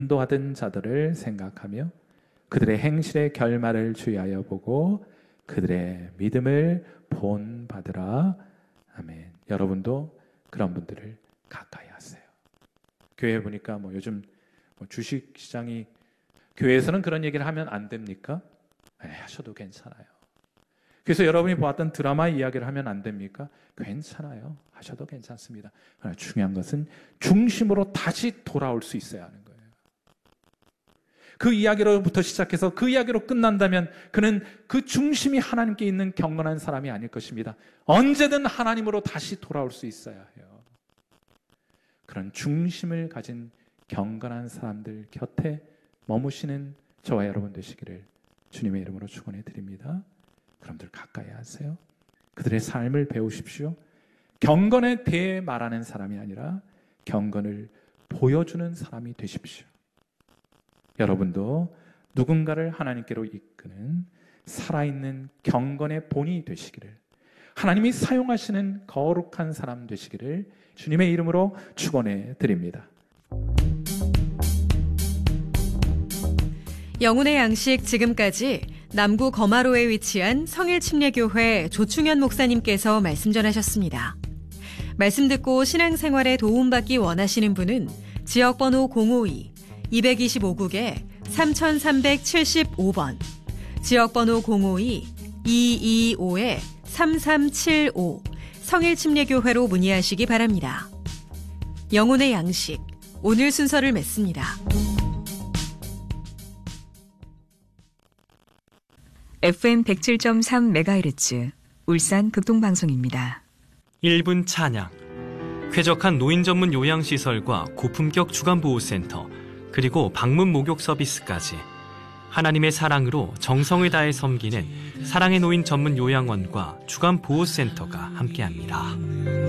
인도하던 자들을 생각하며 그들의 행실의 결말을 주의하여 보고 그들의 믿음을 본받으라. 아멘. 여러분도 그런 분들을 가까이 하세요. 교회 보니까 요즘 주식시장이, 교회에서는 그런 얘기를 하면 안 됩니까? 하셔도 괜찮아요. 그래서 여러분이 보았던 드라마 이야기를 하면 안 됩니까? 괜찮아요. 하셔도 괜찮습니다. 그러나 중요한 것은 중심으로 다시 돌아올 수 있어야 하는 거예요. 그 이야기로부터 시작해서 그 이야기로 끝난다면 그는 그 중심이 하나님께 있는 경건한 사람이 아닐 것입니다. 언제든 하나님으로 다시 돌아올 수 있어야 해요. 그런 중심을 가진 경건한 사람들 곁에 머무시는 저와 여러분 되시기를 주님의 이름으로 축원해 드립니다. 그럼들 가까이 하세요. 그들의 삶을 배우십시오. 경건에 대해 말하는 사람이 아니라 경건을 보여주는 사람이 되십시오. 여러분도 누군가를 하나님께로 이끄는 살아있는 경건의 본이 되시기를, 하나님이 사용하시는 거룩한 사람 되시기를 주님의 이름으로 축원해 드립니다. 영혼의 양식, 지금까지 남구 거마로에 위치한 성일침례교회 조충현 목사님께서 말씀 전하셨습니다. 말씀 듣고 신앙생활에 도움받기 원하시는 분은 지역번호 052-225국에 3375번, 지역번호 052-225-3375 성일침례교회로 문의하시기 바랍니다. 영혼의 양식, 오늘 순서를 맺습니다. FM 107.3MHz 울산 극동방송입니다. 1분 찬양. 쾌적한 노인 전문 요양시설과 고품격 주간보호센터, 그리고 방문 목욕 서비스까지 하나님의 사랑으로 정성을 다해 섬기는 사랑의 노인 전문 요양원과 주간보호센터가 함께합니다.